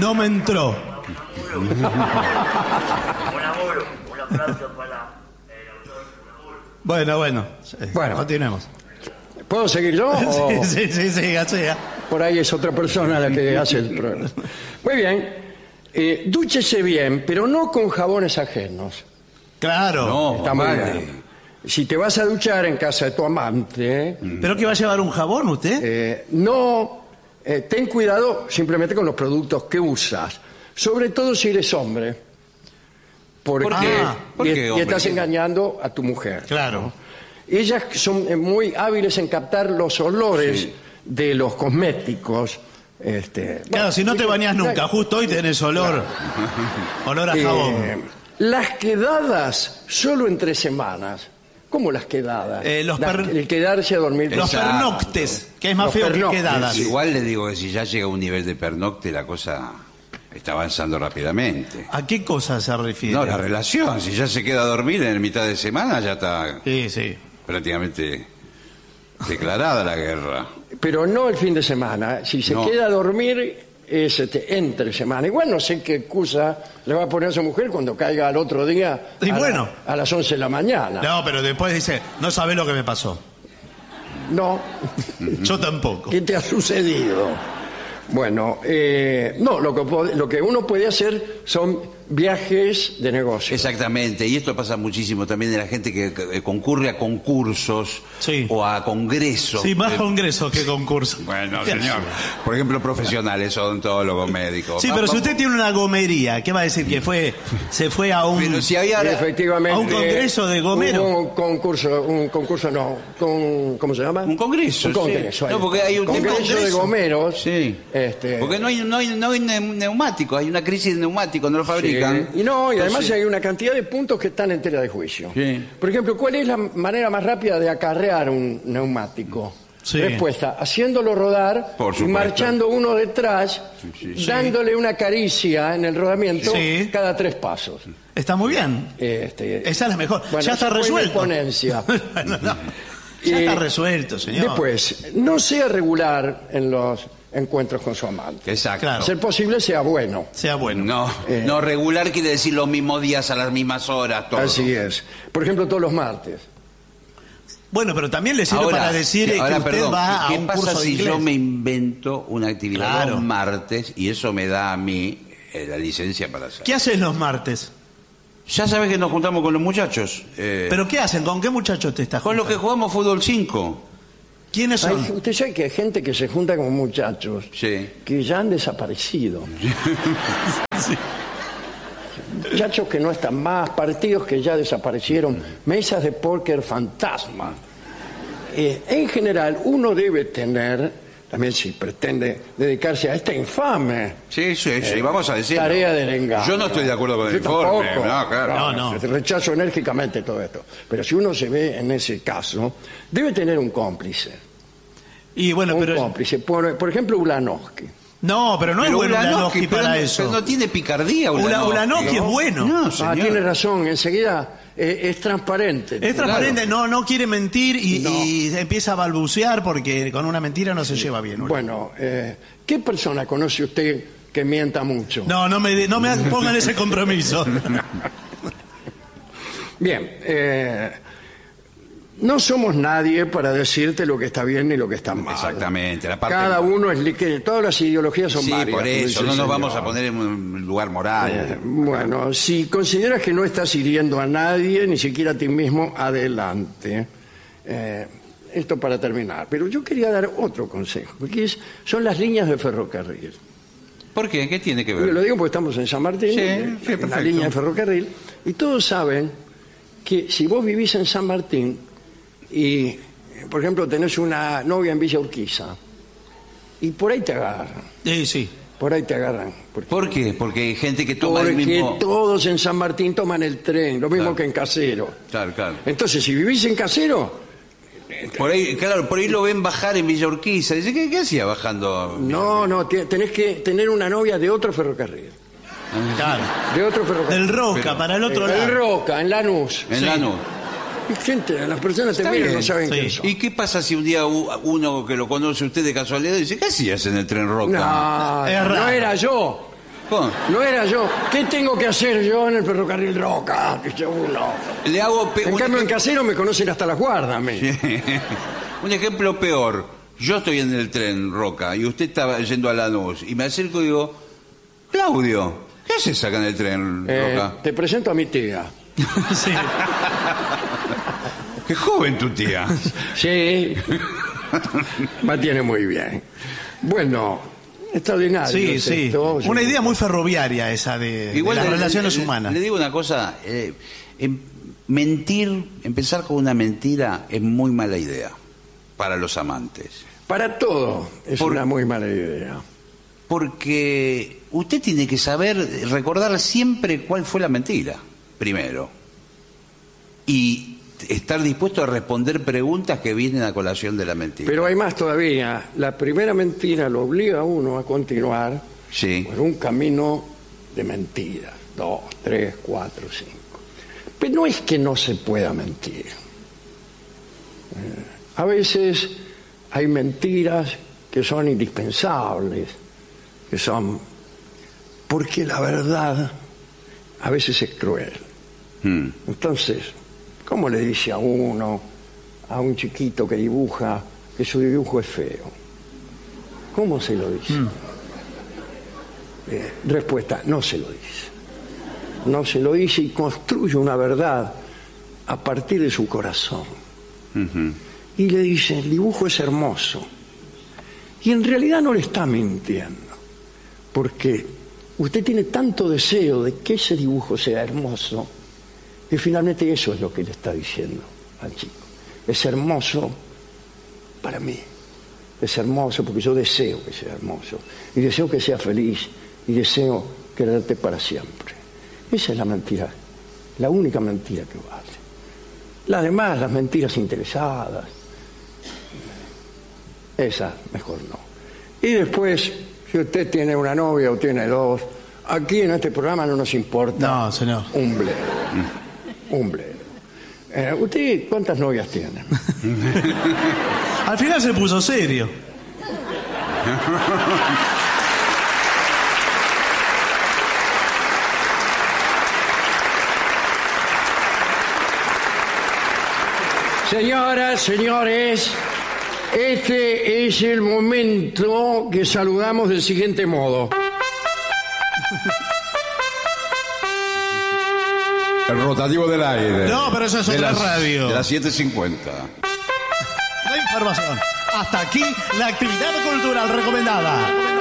No me entró. Un aplauso para el autor. Bueno. Bueno. Continuemos. ¿Puedo seguir yo? o Sí, siga. Por ahí es otra persona la que hace el programa. Muy bien. Dúchese bien, pero no con jabones ajenos. Claro. No, Está muy vale. bien. Si te vas a duchar en casa de tu amante, ¿Pero qué va a llevar un jabón usted? ten cuidado simplemente con los productos que usas. Sobre todo si eres hombre. Porque, ¿Por qué? ¿Por qué, y hombre? estás engañando a tu mujer. Claro. Ellas son muy hábiles en captar los olores Sí. de los cosméticos. Claro, si no te bañas nunca, justo hoy tenés olor. Olor a jabón. Las quedadas solo entre semanas. ¿Cómo las quedadas? El quedarse a dormir. Los Exacto. pernoctes, que es más Los feo que pernoctes, quedadas. Igual le digo que si ya llega a un nivel de pernocte, la cosa está avanzando rápidamente. ¿A qué cosa se refiere? No, la relación, si ya se queda a dormir en mitad de semana, ya está Sí. prácticamente declarada la guerra. Pero no el fin de semana. Si se No. queda a dormir es entre semana. Igual no sé qué excusa le va a poner a su mujer cuando caiga al otro día Y bueno. a las 11 de la mañana. No, pero después dice, no sabés lo que me pasó. No. Yo tampoco. ¿Qué te ha sucedido? Bueno, no, lo que uno puede hacer son viajes de negocio. Exactamente, y esto pasa muchísimo también de la gente que concurre a concursos Sí. o a congresos. Sí, más congresos que concursos. Bueno, señor. Por ejemplo, profesionales, odontólogos, médicos. Sí, pero si usted tiene una gomería, ¿qué va a decir? Que se fue a un... Pero si había... Efectivamente. a un congreso de gomero. Hubo un concurso no, ¿cómo se llama? Un congreso. Un congreso. Sí. ahí. No, porque hay un Congreso de gomeros. Sí. Porque no hay neumáticos, hay una crisis de neumáticos, no lo fabrican. Y además Entonces- hay una cantidad de puntos que están en tela de juicio. Sí. Por ejemplo, ¿cuál es la manera más rápida de acarrear un neumático? Sí. Respuesta, haciéndolo rodar Por y supuesto. marchando uno detrás, Sí. dándole una caricia en el rodamiento Sí. cada 3 pasos. Está muy bien. Esa es la mejor. Bueno, Ya está eso fue mi resuelto. ponencia. Bueno, no. Ya está resuelto, señor. Después, no sea regular en los encuentros con su amante. Exacto. Claro. A ser posible, sea bueno. Sea bueno. No regular quiere decir los mismos días a las mismas horas, todo. Así es. Por ejemplo, todos los martes. Bueno, pero también le sirve para decir que usted perdón, va a ¿qué un pasa curso de si inglés? yo me invento una actividad Claro. los martes y eso me da a mí la licencia para hacer? ¿Qué haces los martes? Ya sabes que nos juntamos con los muchachos. ¿Pero qué hacen? ¿Con qué muchachos te estás Con los que juntando? jugamos fútbol 5. ¿Quiénes son? Usted sabe que hay gente que se junta con muchachos Sí. que ya han desaparecido. Muchachos que no están más, partidos que ya desaparecieron, mesas de póker fantasma. En general, uno debe tener, también si pretende dedicarse a esta infame Sí, vamos a decir. tarea del engaño. Yo no estoy de acuerdo con el Yo informe. tampoco. No, claro. No. Rechazo enérgicamente todo esto. Pero si uno se ve en ese caso, debe tener un cómplice. Y bueno, Un pero... cómplice. Por ejemplo, Ulanowski. No, pero no es bueno Ulanowski pero para no- eso. pero no tiene picardía Ulanowski es bueno. No, señor. Tiene razón, enseguida es transparente. Es transparente, no quiere mentir y empieza a balbucear porque con una mentira no se lleva bien. Bueno, ¿qué persona conoce usted que mienta mucho? No me pongan ese compromiso. Bien, no somos nadie para decirte lo que está bien ni lo que está mal. Exactamente. La parte Cada uno es que todas las ideologías son Sí, varias. por como eso. dice No el nos vamos señor. a poner en un lugar moral. Bueno, si consideras que no estás hiriendo a nadie, ni siquiera a ti mismo, adelante. Esto para terminar. Pero yo quería dar otro consejo, porque son las líneas de ferrocarril. ¿Por qué? ¿Qué tiene que Yo ver? lo digo porque estamos en San Martín, Sí, en la perfecto. línea de ferrocarril, y todos saben que si vos vivís en San Martín y, por ejemplo, tenés una novia en Villa Urquiza, y por ahí te agarran, Sí. por ahí te agarran. ¿Por qué? Porque hay gente que toma el Porque mismo... todos en San Martín toman el tren, lo mismo Claro. que en Casero. Claro. Entonces, si vivís en Casero, Por ahí lo ven bajar en Villa Urquiza. Dice, ¿qué hacía bajando? no, tenés que tener una novia de otro ferrocarril. Claro. De otro ferrocarril. Del Roca, Pero- para el otro En lado. Roca, en Lanús. En Sí. Lanús. Y gente, las personas te Está miran y bien, no saben sí. quién son. ¿Y qué pasa si un día uno que lo conoce usted de casualidad dice, ¿qué hacías en el tren Roca? No, Es no raro. era yo. No era yo. ¿Qué tengo que hacer yo en el ferrocarril Roca? Dice uno. Le hago En cambio, en Casero me conocen hasta las guardas. un ejemplo peor. Yo estoy en el tren, Roca, y usted estaba yendo a Lanús, y me acerco y digo, Claudio, ¿qué haces acá en el tren, Roca? Te presento a mi tía. Sí. Qué joven tu tía. Sí. Mantiene muy bien. Bueno, extraordinario. Sí, es sí. esto. Una idea muy ferroviaria esa de las relaciones humanas. Le digo una cosa, mentir, empezar con una mentira es muy mala idea para los amantes. Para todo es una muy mala idea. Porque usted tiene que saber, recordar siempre cuál fue la mentira, primero. Y estar dispuesto a responder preguntas que vienen a colación de la mentira. Pero hay más todavía. La primera mentira lo obliga a uno a continuar Sí. por un camino de mentiras. 2, 3, 4, 5. Pero no es que no se pueda mentir. A veces hay mentiras que son indispensables, que son... Porque la verdad a veces es cruel. Entonces, ¿cómo le dice a uno, a un chiquito que dibuja, que su dibujo es feo? ¿Cómo se lo dice? Respuesta, no se lo dice. No se lo dice y construye una verdad a partir de su corazón. Y le dice, el dibujo es hermoso. Y en realidad no le está mintiendo, porque usted tiene tanto deseo de que ese dibujo sea hermoso, que finalmente eso es lo que le está diciendo al chico. Es hermoso para mí. Es hermoso porque yo deseo que sea hermoso. Y deseo que sea feliz. Y deseo quererte para siempre. Esa es la mentira. La única mentira que vale. Las demás, las mentiras interesadas, esas mejor no. Y después, si usted tiene una novia o tiene dos, aquí en este programa no nos importa. No, señor. Un bledo. Un bledo. ¿Usted cuántas novias tiene? Al final se puso serio. Señoras, señores, este es el momento que saludamos del siguiente modo. El rotativo del aire. No, pero eso es otra radio. De las 7:50. La información. Hasta aquí la actividad cultural recomendada.